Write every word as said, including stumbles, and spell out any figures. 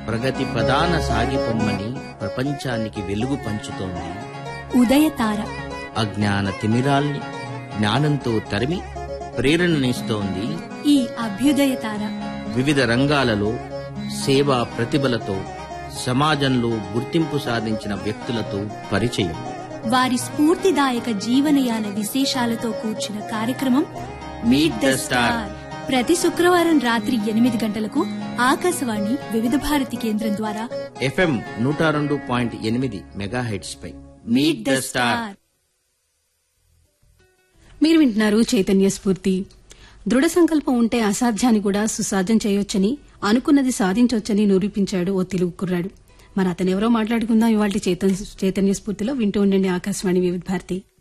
ప్రగతి ప్రధాన సాగిపొమ్మని ప్రపంచానికి వెలుగు పంచుతోంది. ఉదయతార అజ్ఞాన తిమిరాల్ని జ్ఞానంతో తరిమి ప్రేరణనిస్తోంది. ఈ అభ్యుదయతార వివిధ రంగాలలో సేవా ప్రతిభలతో సమాజంలో గుర్తింపు సాధించిన వ్యక్తులతో పరిచయం, వారి స్ఫూర్తిదాయక జీవనయాన విశేషాలతో కూర్చిన కార్యక్రమం మీట్ ద స్టార్. ప్రతి శుక్రవారం రాత్రి ఎనిమిది గంటలకు ఆకాశవాణి వివిధ భారతి కేంద్రం ద్వారా ఎఫ్ఎం నూట రెండు పాయింట్ ఎనిమిది megahertz pi meet the star. మీరు వింటున్నారు చైతన్య స్ఫూర్తి. దృఢ సంకల్పం ఉంటే అసాధ్యాన్ని కూడా సుసాధ్యం చేయొచ్చని, అనుకున్నది సాధించొచ్చని నిరూపించాడు ఓ తెలుగు కుర్రాడు. మరి అతనెవరో మాట్లాడుకుందాం ఇవాళ చైతన్య స్ఫూర్తిలో. వింటూ ఉండండి ఆకాశవాణి వివిధ భారతి.